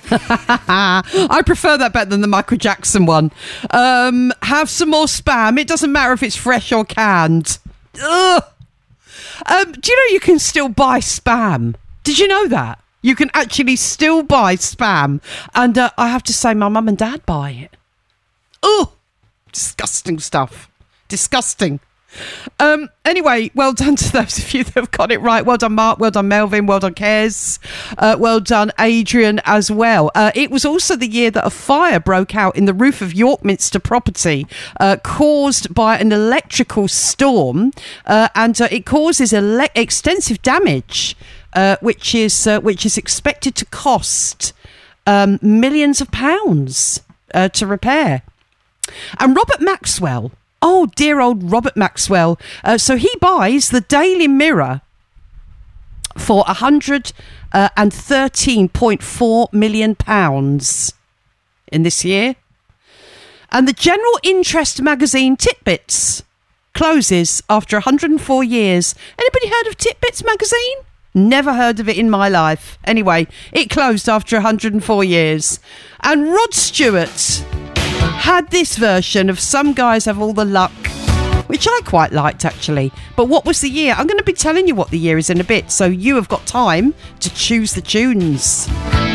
I prefer that better than the Michael Jackson one. Have some more Spam. It doesn't matter if it's fresh or canned. Ugh. Do you know you can still buy Spam? Did you know that? You can actually still buy Spam. And I have to say, my mum and dad buy it. Ugh. Disgusting stuff. Disgusting. Anyway, well done to those of you that have got it right. Well done, Mark. Well done, Melvin. Well done, Kez. Well done, Adrian, as well. It was also the year that a fire broke out in the roof of York Minster property, caused by an electrical storm, and it causes extensive damage, which is expected to cost millions of pounds to repair. And Robert Maxwell. Oh, dear old Robert Maxwell. So he buys the Daily Mirror for £113.4 million in this year. And the general interest magazine Titbits closes after 104 years. Anybody heard of Titbits magazine? Never heard of it in my life. Anyway, it closed after 104 years. And Rod Stewart had this version of Some Guys Have All the Luck, which I quite liked, actually. But what was the year? I'm going to be telling you what the year is in a bit, so you have got time to choose the tunes.